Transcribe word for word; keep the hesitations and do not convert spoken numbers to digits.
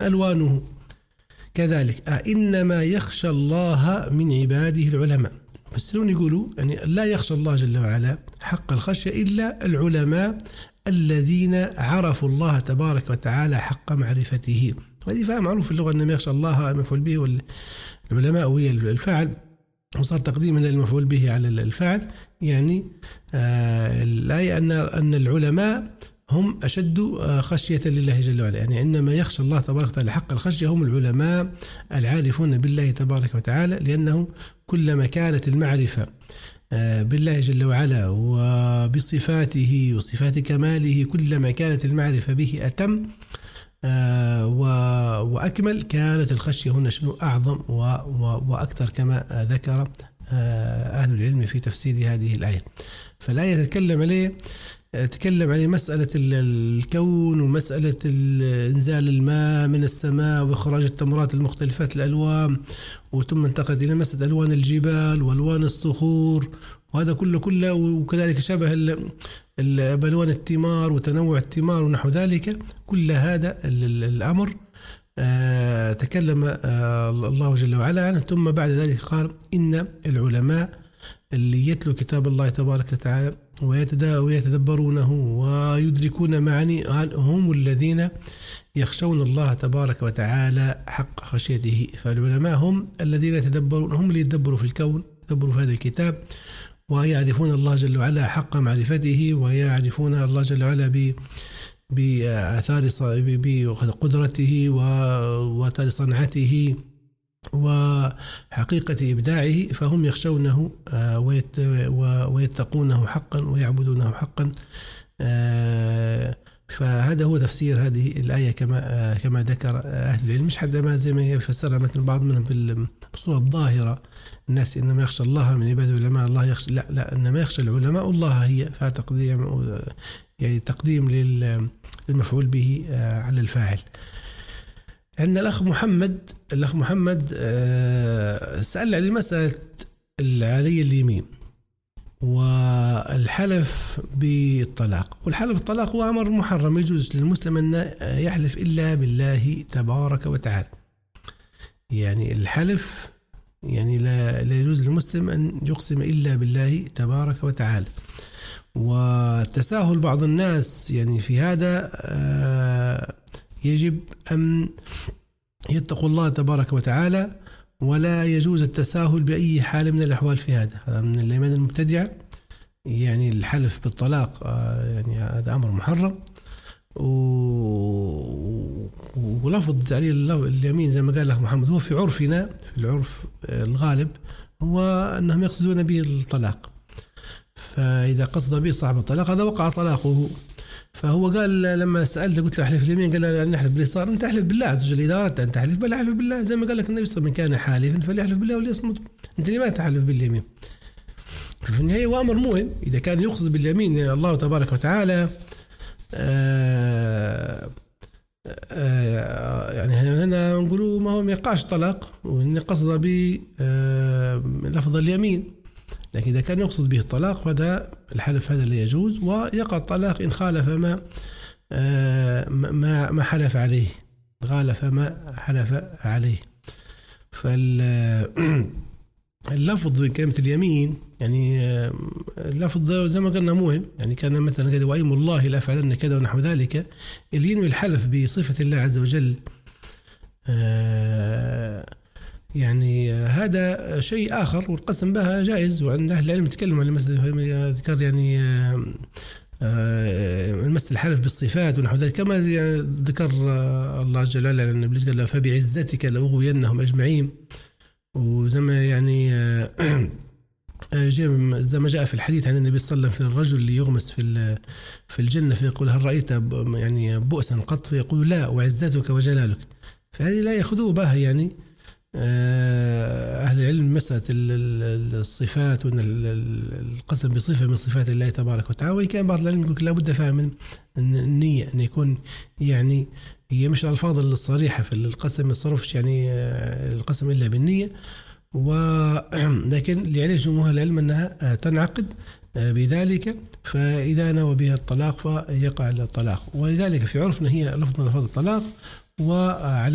ألوانه كذلك. إنما يخشى الله من عباده العلماء. فالسلون يقولوا يعني لا يخشى الله جل وعلا حق الخشية إلا العلماء الذين عرفوا الله تبارك وتعالى حق معرفته. وهذه فهم معروف في اللغة، أنما يخشى الله مفعول به والعلماء وهي الفاعل، وصار تقديم من المفعول به على الفاعل. يعني آه الآية أن أن العلماء هم أشد خشية لله جل وعلا. يعني إنما يخشى الله تبارك وتعالى حق الخشية هم العلماء العارفون بالله تبارك وتعالى، لأنه كلما كانت المعرفة بالله جل وعلا وبصفاته وصفات كماله، كلما كانت المعرفة به أتم وأكمل، كانت الخشية هنا شنو أعظم وأكثر، كما ذكر أهل العلم في تفسير هذه الآية. فالآية تتكلم عليه تكلم عن مسألة الكون ومسألة إنزال الماء من السماء وإخراج التمرات المختلفات الألوان، وثم انتقلت إلى مسألة ألوان الجبال وألوان الصخور، وهذا كله كله وكذلك شبه بألوان الثمار وتنوع الثمار ونحو ذلك. كل هذا الأمر تكلم الله جل وعلا عنه. ثم بعد ذلك قال إن العلماء اللي يتلو كتاب الله تبارك وتعالى ويتدبرونه ويدركون معاني هم الذين يخشون الله تبارك وتعالى حق خشيته. فالعلماء هم الذين يتدبرون، هم اللي يتدبروا في الكون، يتدبروا في هذا الكتاب، ويعرفون الله جل وعلا حق معرفته، ويعرفون الله جل وعلا ب بآثار بقدرته وآثار صنعته وحقيقة إبداعه، فهم يخشونه ويتقونه حقا ويعبدونه حقا. فهذا هو تفسير هذه الآية كما كما ذكر أهل العلم. مش حتى ما زي ما يفسرها مثل بعض منهم بالصورة الظاهرة، الناس إنما يخشى الله من عباد العلماء الله يخشى، لا لا إنما يخشى العلماء الله، هي فتقديم يعني تقديم للمفعول به على الفاعل. عندنا الأخ محمد الأخ محمد سأل عن مسألة العلي اليمين والحلف بالطلاق. والحلف بالطلاق هو أمر محرم، يجوز للمسلم أن يحلف إلا بالله تبارك وتعالى. يعني الحلف يعني لا, لا يجوز للمسلم أن يقسم إلا بالله تبارك وتعالى. وتساهل بعض الناس يعني في هذا يجب أن يتقوا الله تبارك وتعالى، ولا يجوز التساهل بأي حال من الأحوال في هذا. هذا من الأيمان المبتدعة. يعني الحلف بالطلاق يعني هذا أمر محرم، ولفظ عليه اليمين زي ما قال لك محمد هو في عرفنا، في العرف الغالب هو أنهم يقصدون به الطلاق. فإذا قصد به صاحب الطلاق هذا وقع طلاقه. فهو قال لما سألته قلت له احلف اليمين، قال لا نحلف باليسار. انت احلف بالله عز وجل، اذا اردت ان تحلف بل احلف بالله، زي ما قال لك النبي صلى الله عليه وسلم من كان حالفا فليحلف بالله وليصمت. انت ليه ما تحلف باليمين؟ في النهايه هو امر مهم. اذا كان يقصد باليمين الله تبارك وتعالى آآ آآ يعني هنا نقولوا ما هو ما يقعش طلاق، وان قصد بلفظ اليمين. لكن إذا كان يقصد به الطلاق فهذا الحلف هذا لا يجوز، ويقع الطلاق إن خالف ما ما ما حلف عليه، خالف ما حلف عليه. فاللفظ من كلمة اليمين يعني اللفظ زي ما قلنا مهم. يعني كان مثلا قال وأيم الله لا فعلن كذا ونحو ذلك، اللي ينوي الحلف بصفة الله عز وجل يعني هذا شيء آخر، والقسم بها جائز. وعند أهل العلم يتكلموا عن المسألة، ذكر يعني المسألة الحلف بالصفات ونحو ذلك، كما ذكر الله جل وعلا عن النبي قال فبعزتك لأغوينهم أجمعين. وزي ما يعني زي ما جاء في الحديث عن النبي صلى الله عليه وسلم في الرجل اللي يغمس في في الجنة فيقول هل رأيت يعني بؤسا قط؟ فيقول لا وعزتك وجلالك. فهذه لا يأخذوه بها يعني أهل العلم مسألة الصفات وأن القسم بصفة من صفات الله تبارك وتعالى. وإن كان بعض العلم يقول لابد فهم من النية، أن يكون يعني هي مش الألفاظ الصريحة في القسم ما يتصرفش يعني القسم إلا بالنية. ولكن اللي عليه جمهور العلم أنها تنعقد بذلك، فإذا نوى بها الطلاق فيقع الطلاق. ولذلك في عرفنا هي لفظ من ألفاظ الطلاق، وعليه